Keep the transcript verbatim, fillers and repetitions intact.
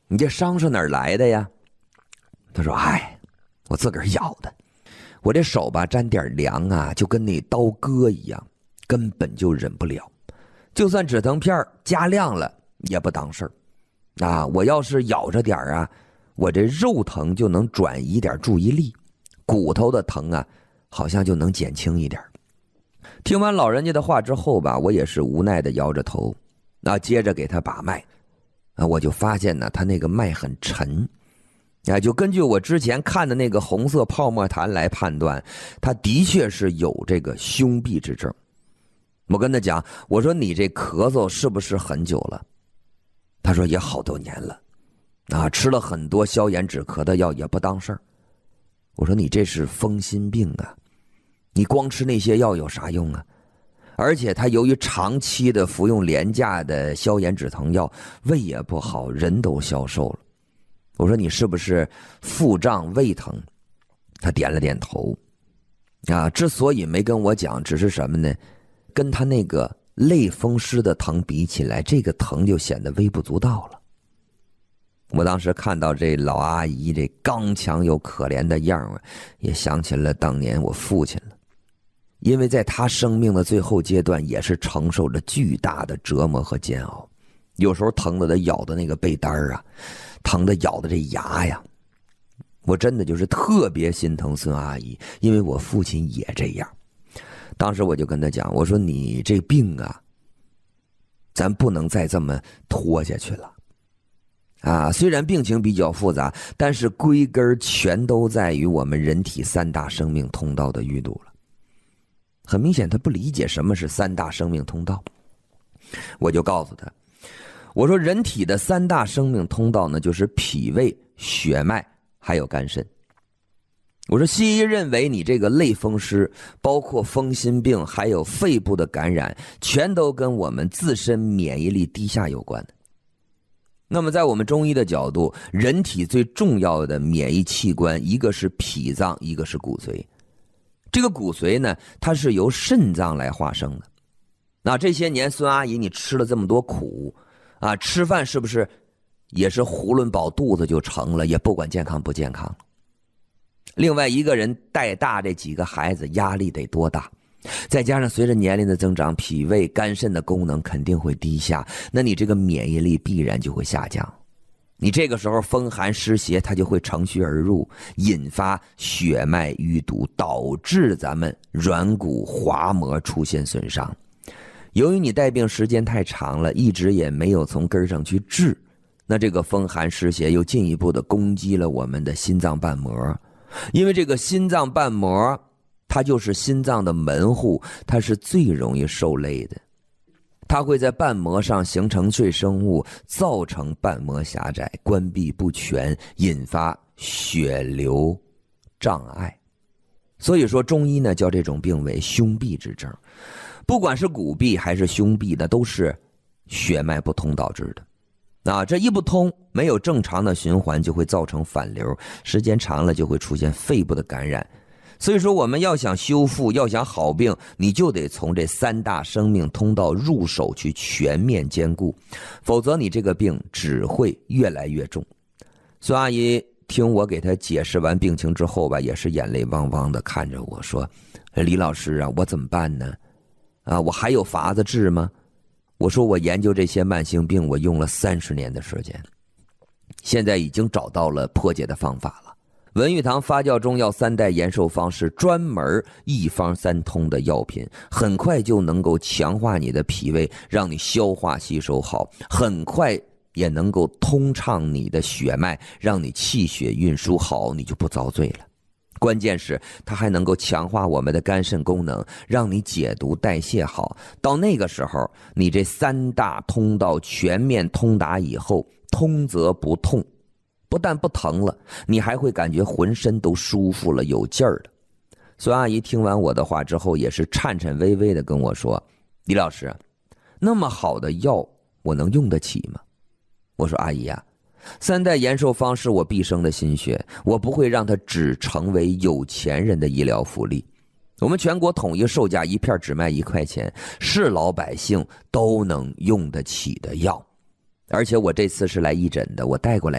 你这伤是哪儿来的呀？他说：哎，我自个儿咬的。我这手吧沾点凉啊，就跟那刀割一样，根本就忍不了。就算止疼片加量了也不当事儿。啊，我要是咬着点啊，我这肉疼就能转移点注意力，骨头的疼啊好像就能减轻一点。听完老人家的话之后吧，我也是无奈的摇着头。那接着给他把脉，啊，我就发现呢，他那个脉很沉。啊，就根据我之前看的那个红色泡沫痰来判断，他的确是有这个胸痹之症。我跟他讲，我说你这咳嗽是不是很久了？他说也好多年了，啊，吃了很多消炎止咳的药也不当事儿。我说你这是风心病啊，你光吃那些药有啥用啊？而且他由于长期的服用廉价的消炎止疼药，胃也不好，人都消瘦了。我说你是不是腹胀胃疼？他点了点头。啊，之所以没跟我讲，只是什么呢？跟他那个类风湿的疼比起来，这个疼就显得微不足道了。我当时看到这老阿姨这刚强又可怜的样儿，也想起了当年我父亲了。因为在他生命的最后阶段，也是承受着巨大的折磨和煎熬。有时候疼的他咬的那个被单啊，疼的咬的这牙呀，我真的就是特别心疼孙阿姨，因为我父亲也这样。当时我就跟他讲，我说你这病啊，咱不能再这么拖下去了。啊，虽然病情比较复杂，但是归根全都在于我们人体三大生命通道的淤堵了。很明显他不理解什么是三大生命通道。我就告诉他，我说人体的三大生命通道呢，就是脾胃、血脉还有肝肾。我说西医认为你这个类风湿，包括风心病还有肺部的感染，全都跟我们自身免疫力低下有关的。那么在我们中医的角度，人体最重要的免疫器官，一个是脾脏，一个是骨髓。这个骨髓呢，它是由肾脏来化生的。那这些年孙阿姨你吃了这么多苦啊，吃饭是不是也是囫囵饱肚子就成了，也不管健康不健康。另外一个人带大这几个孩子压力得多大，再加上随着年龄的增长，脾胃肝肾的功能肯定会低下，那你这个免疫力必然就会下降。你这个时候风寒湿邪它就会乘虚而入，引发血脉淤堵，导致咱们软骨滑膜出现损伤。由于你带病时间太长了，一直也没有从根上去治，那这个风寒湿邪又进一步的攻击了我们的心脏瓣膜。因为这个心脏瓣膜它就是心脏的门户，它是最容易受累的。它会在瓣膜上形成赘生物，造成瓣膜狭窄、关闭不全，引发血流障碍。所以说中医呢叫这种病为胸痹之症。不管是骨痹还是胸痹的，都是血脉不通导致的。啊，这一不通，没有正常的循环，就会造成反流，时间长了就会出现肺部的感染。所以说我们要想修复，要想好病，你就得从这三大生命通道入手去全面兼顾，否则你这个病只会越来越重。孙阿姨听我给她解释完病情之后吧，也是眼泪汪汪的看着我说，李老师啊，我怎么办呢？啊，我还有法子治吗？我说我研究这些慢性病，我用了三十年的时间，现在已经找到了破解的方法了。文玉堂发酵中药三代延寿方是专门一方三通的药品，很快就能够强化你的脾胃，让你消化吸收好，很快也能够通畅你的血脉，让你气血运输好，你就不遭罪了。关键是它还能够强化我们的肝肾功能，让你解毒代谢好。到那个时候，你这三大通道全面通达以后，通则不痛，不但不疼了，你还会感觉浑身都舒服了，有劲儿了。孙阿姨听完我的话之后，也是颤颤巍巍的跟我说，李老师，那么好的药我能用得起吗？我说阿姨啊，三代延寿方是我毕生的心血，我不会让它只成为有钱人的医疗福利。我们全国统一售价一片只卖一块钱，是老百姓都能用得起的药。而且我这次是来义诊的，我带过来